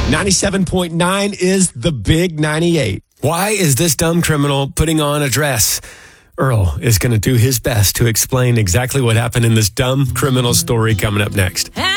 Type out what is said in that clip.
97.9 is the big 98. Why is this dumb criminal putting on a dress? Earl is going to do his best to explain exactly what happened in this dumb criminal story coming up next.